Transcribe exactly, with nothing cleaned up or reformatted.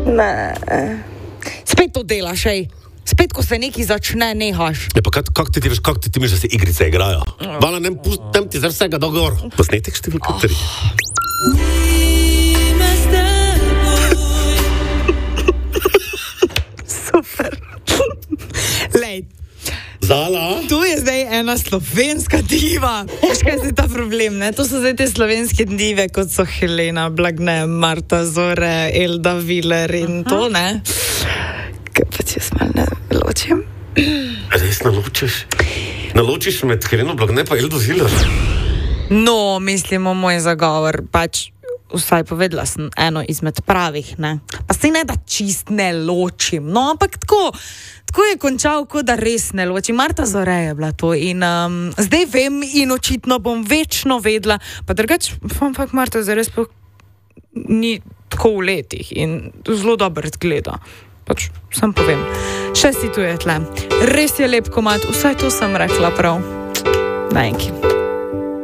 Ne. Spet to delaš, ej. Spet, ko se neki začne, nehaš. Ja, pa kak, kak ti ti veš, kak ti ti misliš, da se igrice igrajo? Vala, nem, pustem ti za vsega dogor. Posnetek številka oh. tri. Super. Lej. Zala? Tu je zdaj ena slovenska diva. Veš, kaj je ta problem, ne? To so zdaj te slovenske dive, kot so Helena Blagne, Marta Zore, Elda Viler in uh-huh. to, ne? Kaj pa če jaz malo ne ločim? Res naločiš? Naločiš med Heleno Blagne pa Eldo Viler? No, mislimo moj zagovor, pač vsaj povedala sem eno izmed pravih, ne? Pa se ne da čist ne ločim, no, ampak tako, tako je končal, kot da res ne ločim. Marta Zore je bila to in um, zdaj vem in očitno bom večno vedla, pa drugač, ampak Marta Zore sploh ni tako v letih in zelo dobro zgleda. Pač, sam povem. Še si tu je tle. Res je lep komad, vsaj to sem rekla prav. Najki.